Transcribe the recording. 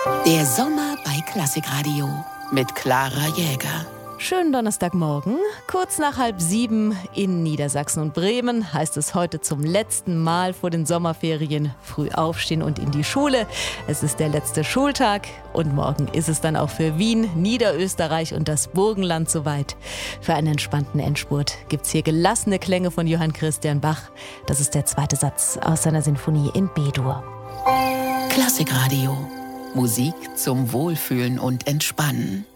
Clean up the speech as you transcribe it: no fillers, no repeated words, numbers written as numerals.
Der Sommer bei Klassikradio mit Clara Jäger. Schönen Donnerstagmorgen. Kurz nach 6:30 in Niedersachsen und Bremen heißt es heute zum letzten Mal vor den Sommerferien früh aufstehen und in die Schule. Es ist der letzte Schultag und morgen ist es dann auch für Wien, Niederösterreich und das Burgenland soweit. Für einen entspannten Endspurt gibt's hier gelassene Klänge von Johann Christian Bach. Das ist der zweite Satz aus seiner Sinfonie in B-Dur. Klassikradio. Musik zum Wohlfühlen und Entspannen.